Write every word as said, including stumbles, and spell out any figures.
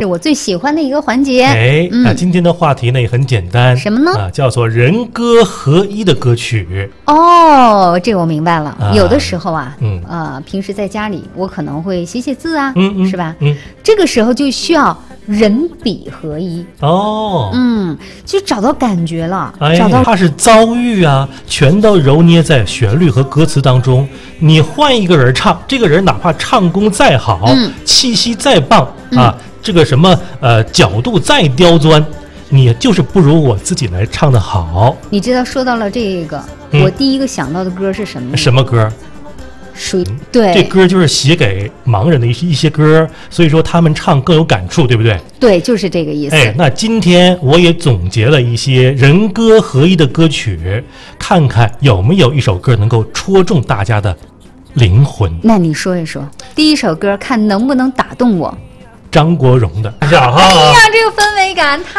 是我最喜欢的一个环节。 哎， 嗯、 那今天的话题呢也很简单， 什么呢？ 啊，叫做人歌合一的歌曲。 哦，这个我明白了。 啊、 有的时候啊， 嗯， 呃，平时在家里我可能会写写字啊， 嗯嗯， 是吧？ 嗯， 这个时候就需要人笔合一。 哦， 嗯，就找到感觉了， 哎， 找到它是遭遇啊，全都揉捏在旋律和歌词当中。你换一个人唱，这个人哪怕唱功再好， 嗯、 气息再棒、 嗯、 啊，这个什么呃角度再刁钻，你就是不如我自己来唱的好。 你知道，说到了这个、嗯，我第一个想到的歌是什么？ 什么歌？ 属于对， 这歌就是写给盲人的一些一些歌，所以说他们唱更有感触，对不对？ 对，就是这个意思。 哎，那今天我也总结了一些人歌合一的歌曲，看看有没有一首歌能够戳中大家的灵魂。 那你说一说，第一首歌看能不能打动我？ 张国荣的。哎呀，这个氛围感太